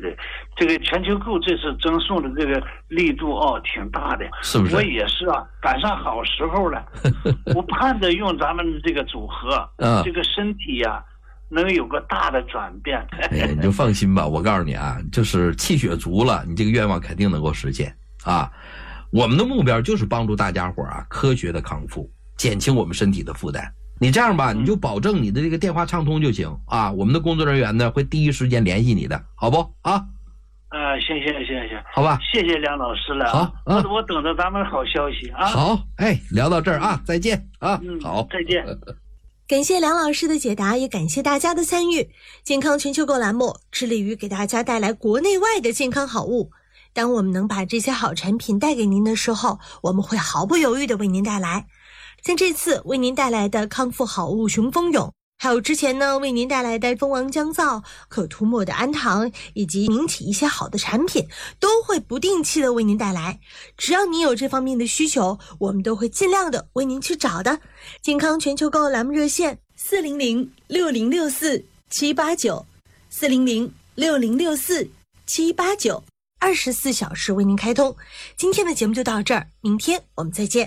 这个全球购这次赠送的这个力度挺大的， 是不是？ 我也是啊，赶上好时候了。我盼着用咱们这个组合，这个身体呀，能有个大的转变。 你就放心吧，我告诉你啊，就是气血足了，你这个愿望肯定能够实现啊。我们的目标就是帮助大家伙啊科学的康复，减轻我们身体的负担。你这样吧，你就保证你的这个电话畅通就行啊。我们的工作人员呢会第一时间联系你的，好不啊？ 行， 好吧， 谢谢梁老师了。 好， 我等着咱们好消息啊。 好，聊到这儿啊，再见啊。好， 再见。 感谢梁老师的解答，也感谢大家的参与。健康全球购栏目致力于给大家带来国内外的健康好物。当我们能把这些好产品带给您的时候，我们会毫不犹豫地为您带来。像这次为您带来的康复好物雄风勇，还有之前呢为您带来的蜂王降燥、可涂抹的氨糖，以及名起一些好的产品，都会不定期的为您带来。只要您有这方面的需求，我们都会尽量的为您去找的。健康全球购栏目热线400-6064-789，400-6064-789，24小时为您开通。今天的节目就到这儿，明天我们再见。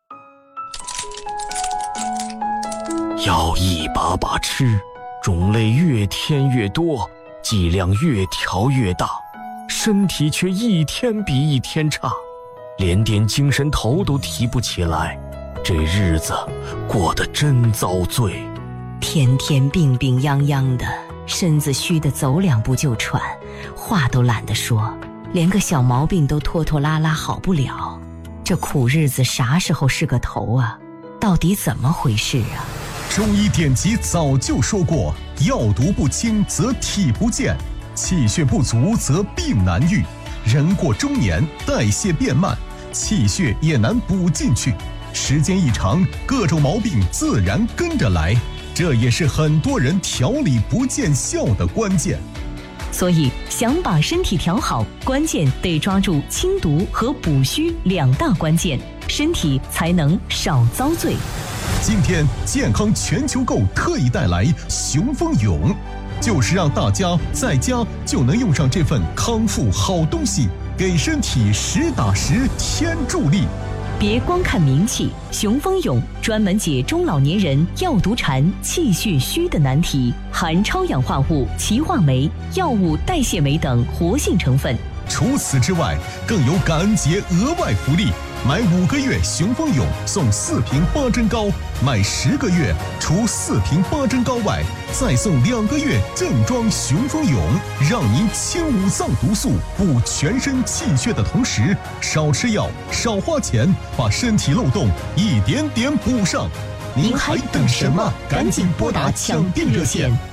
要一把把吃，种类越添越多，剂量越调越大，身体却一天比一天差，连点精神头都提不起来，这日子过得真遭罪。 天天病病殃殃的，身子虚得走两步就喘，话都懒得说，连个小毛病都拖拖拉拉好不了。这苦日子啥时候是个头啊？到底怎么回事啊？ 中医典籍早就说过，药毒不清则体不健，气血不足则病难愈。人过中年，代谢变慢，气血也难补进去，时间一长，各种毛病自然跟着来，这也是很多人调理不见效的关键。 所以想把身体调好，关键得抓住清毒和补虚两大关键，身体才能少遭罪。 今天健康全球购特意带来雄风勇，就是让大家在家就能用上这份康复好东西，给身体实打实添助力。 别光看名气，雄风勇专门解中老年人药毒馋、气血虚的难题，含超氧化物、歧化酶、药物代谢酶等活性成分。 除此之外，更有感恩节额外福利，买5个月雄风勇送4瓶8珍膏，买10个月除4瓶8珍膏外，再送2个月正装雄风勇，让您清五脏毒素、补全身气血的同时，少吃药、少花钱，把身体漏洞一点点补上。您还等什么？赶紧拨打抢订热线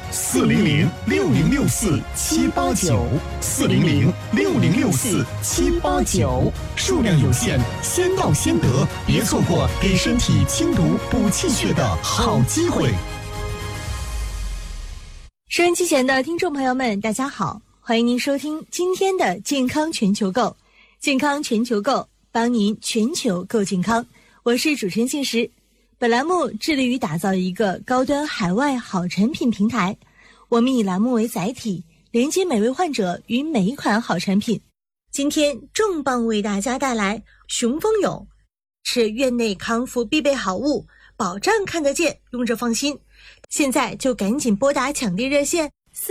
400-6064-789，400-6064-789，数量有限，先到先得，别错过给身体清毒补气血的好机会。 收音机前的听众朋友们，大家好，欢迎您收听今天的健康全球购。健康全球购，帮您全球购健康，我是主持人信实。本栏目致力于打造一个高端海外好产品平台，我们以栏目为载体，连接每位患者与每一款好产品。今天重磅为大家带来雄风勇，是院内康复必备好物，保障看得见，用着放心。现在就赶紧拨打抢订热线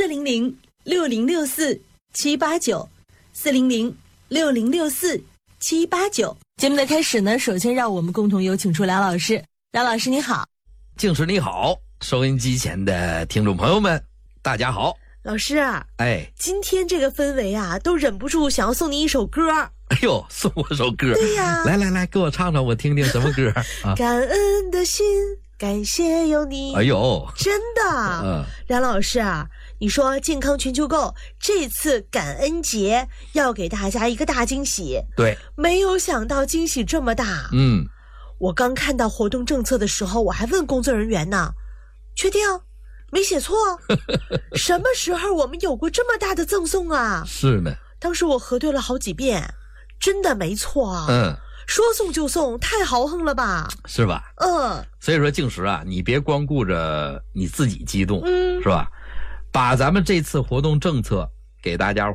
400-6064-789，400-6064-789。节目的开始呢，首先让我们共同有请出梁老师。梁老师你好。 静时你好，收音机前的听众朋友们大家好。 老师啊，今天这个氛围啊，都忍不住想要送你一首歌。 哎呦，送我首歌？ 对呀， 来，给我唱唱，我听听什么歌啊？ 感恩的心，感谢有你。 哎呦， 真的。梁老师啊，你说健康全球购这次感恩节要给大家一个大惊喜。 对， 没有想到惊喜这么大。我刚看到活动政策的时候，我还问工作人员呢，确定没写错？什么时候我们有过这么大的赠送啊？ 是呢， 当时我核对了好几遍，真的没错啊。说送就送，太豪横了吧？ 是吧？所以说静时啊，你别光顾着你自己激动，是吧？把咱们这次活动政策给大家